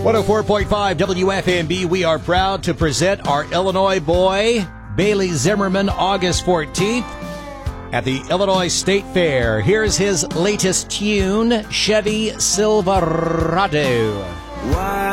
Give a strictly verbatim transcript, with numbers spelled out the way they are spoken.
one oh four point five W F M B, we are proud to present our Illinois boy, Bailey Zimmerman, August fourteenth at the Illinois State Fair. Here's his latest tune, Chevy Silverado. Why?